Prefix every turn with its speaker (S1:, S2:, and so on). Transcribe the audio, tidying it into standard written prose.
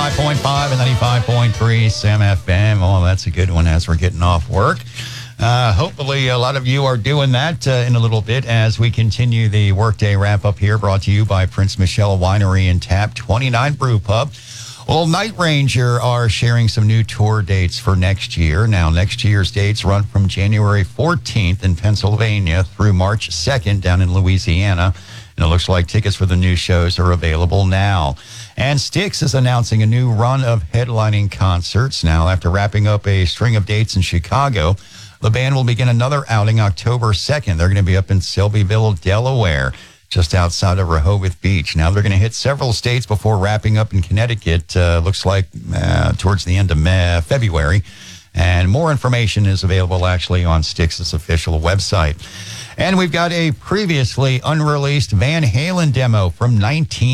S1: 95.5 and 95.3 Sam FM. Oh, that's a good one as we're getting off work. Hopefully a lot of you are doing that in a little bit as we continue the workday wrap-up here, brought to you by Prince Michelle Winery and Tap 29 Brew Pub. Well, Night Ranger are sharing some new tour dates for next year. Now, next year's dates run from January 14th in Pennsylvania through March 2nd down in Louisiana. And it looks like tickets for the new shows are available now. And Styx is announcing a new run of headlining concerts. Now, after wrapping up a string of dates in Chicago, the band will begin another outing October 2nd. They're going to be up in Selbyville, Delaware, just outside of Rehoboth Beach. Now, they're going to hit several states before wrapping up in Connecticut, looks like towards the end of February. And more information is available actually on Styx's official website. And we've got a previously unreleased Van Halen demo from